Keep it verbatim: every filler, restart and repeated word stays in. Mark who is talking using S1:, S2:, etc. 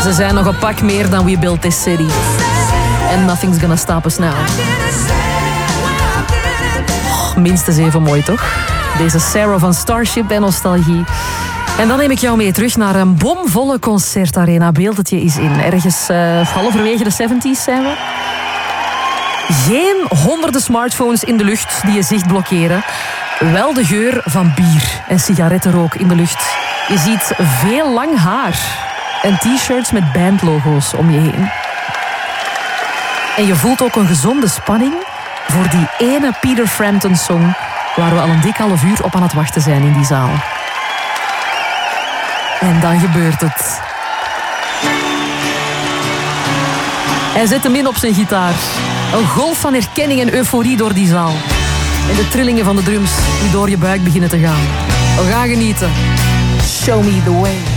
S1: Ze zijn nog een pak meer dan We Built This City. And nothing's gonna stop us now. Oh, minstens even mooi, toch? Deze Sarah van Starship en Nostalgie. En dan neem ik jou mee terug naar een bomvolle concertarena. Beeld het je eens in. Ergens uh, halverwege de zeventig zijn we. Geen honderden smartphones in de lucht die je zicht blokkeren. Wel de geur van bier en sigarettenrook in de lucht. Je ziet veel lang haar en t-shirts met bandlogo's om je heen. En je voelt ook een gezonde spanning voor die ene Peter Frampton song waar we al een dik half uur op aan het wachten zijn in die zaal. En dan gebeurt het. Hij zet hem in op zijn gitaar. Een golf van herkenning en euforie door die zaal. En de trillingen van de drums die door je buik beginnen te gaan. We gaan genieten. Show me the way.